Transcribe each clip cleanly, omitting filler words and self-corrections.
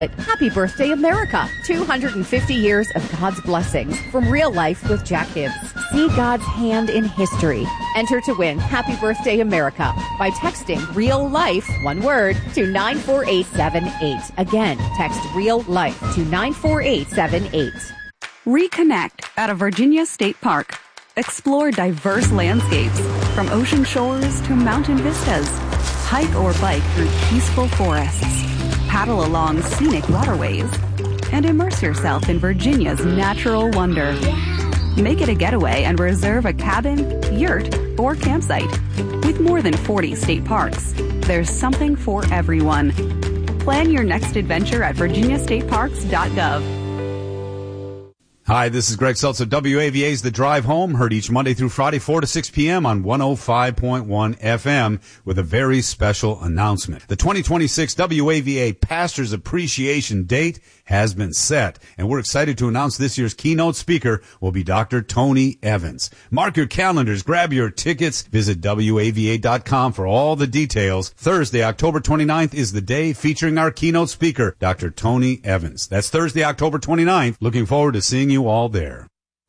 Happy birthday, America! 250 years of God's blessings from Real Life with Jack Hibbs. See God's hand in history. Enter to win Happy Birthday, America by texting Real Life, one word, to 94878. Again, text Real Life to 94878. Reconnect at a Virginia State Park. Explore diverse landscapes, from ocean shores to mountain vistas. Hike or bike through peaceful forests. Paddle along scenic waterways, and immerse yourself in Virginia's natural wonder. Make it a getaway and reserve a cabin, yurt, or campsite. With more than 40 state parks, there's something for everyone. Plan your next adventure at virginiastateparks.gov. Hi, this is Greg Seltzer, WAVA's The Drive Home, heard each Monday through Friday, 4 to 6 p.m. on 105.1 FM with a very special announcement. The 2026 WAVA Pastors Appreciation Date has been set, and we're excited to announce this year's keynote speaker will be Dr. Tony Evans. Mark your calendars, grab your tickets, visit WAVA.com for all the details. Thursday, October 29th is the day featuring our keynote speaker, Dr. Tony Evans. That's Thursday, October 29th. Looking forward to seeing you all there.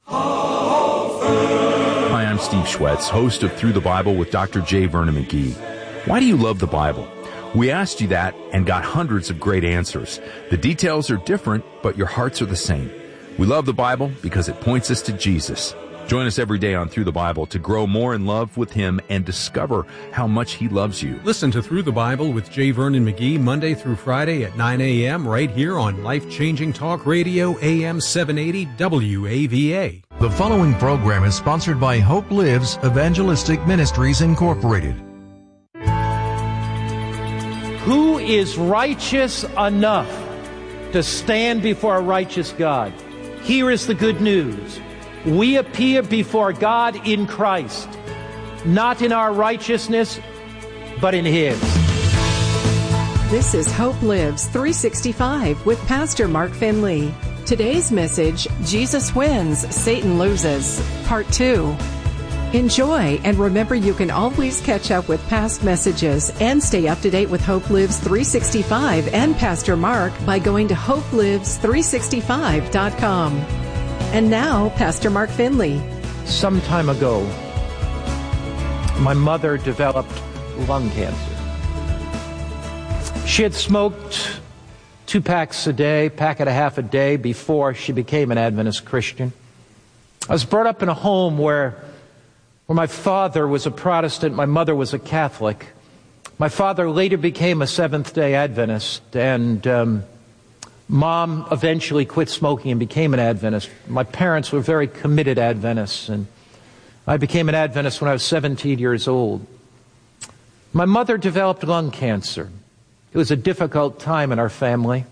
Hi, I'm Steve Schwetz, host of Through the Bible with Dr. J. Vernon McGee. Why do you love the Bible? We asked you that and got hundreds of great answers. The details are different, but your hearts are the same. We love the Bible because it points us to Jesus. Join us every day on Through the Bible to grow more in love with Him and discover how much He loves you. Listen to Through the Bible with J. Vernon McGee Monday through Friday at 9 a.m. right here on Life-Changing Talk Radio AM 780 WAVA. The following program is sponsored by Hope Lives Evangelistic Ministries Incorporated. Who is righteous enough to stand before a righteous God? Here is the good news. We appear before God in Christ, not in our righteousness, but in His. This is Hope Lives 365 with Pastor Mark Finley. Today's message, Jesus Wins, Satan Loses, Part 2. Enjoy, and remember you can always catch up with past messages and stay up to date with Hope Lives 365 and Pastor Mark by going to hopelives365.com. And now, Pastor Mark Finley. Some time ago, my mother developed lung cancer. She had smoked 2 packs a day, pack and a half a day before she became an Adventist Christian. I was brought up in a home where my father was a Protestant, my mother was a Catholic. My father later became a Seventh-day Adventist, and Mom eventually quit smoking and became an Adventist. My parents were very committed Adventists, and I became an Adventist when I was 17 years old. My mother developed lung cancer. It was a difficult time in our family.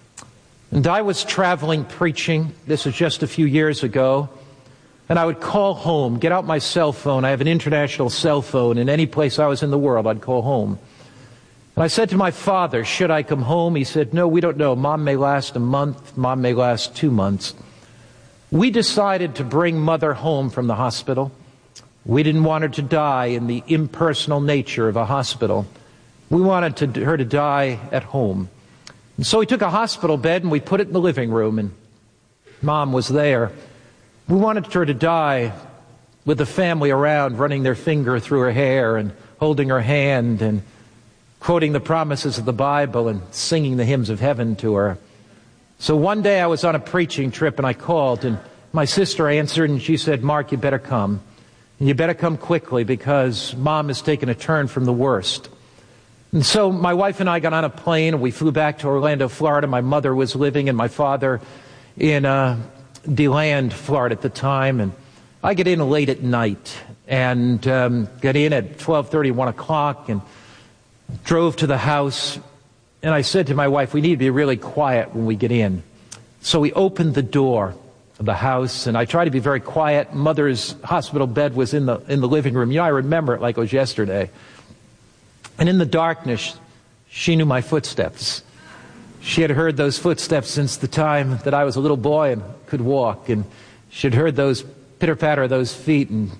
And I was traveling preaching. This was just a few years ago. And I would call home, get out my cell phone. I have an international cell phone. In any place I was in the world, I'd call home. And I said to my father, should I come home? He said, no, we don't know. Mom may last a month. Mom may last 2 months. We decided to bring Mother home from the hospital. We didn't want her to die in the impersonal nature of a hospital. We wanted her to die at home. And so we took a hospital bed and we put it in the living room, and Mom was there. We wanted her to die with the family around, running their finger through her hair and holding her hand and quoting the promises of the Bible and singing the hymns of heaven to her. So one day I was on a preaching trip and I called, and my sister answered and she said, Mark, you better come. And you better come quickly because Mom has taken a turn from the worst. And so my wife and I got on a plane and we flew back to Orlando, Florida. My mother was living and my father in DeLand, Florida at the time. And I get in late at night and got in at 12:30, 1 o'clock, and drove to the house. And I said to my wife, we need to be really quiet when we get in. So we opened the door of the house, and I tried to be very quiet. Mother's hospital bed was in the living room. You know, I remember it like it was yesterday. And in the darkness, she knew my footsteps. She had heard those footsteps since the time that I was a little boy and could walk. And she had heard those pitter-patter of those feet. And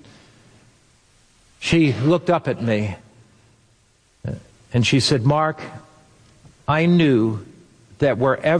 she looked up at me. And she said, Mark, I knew that wherever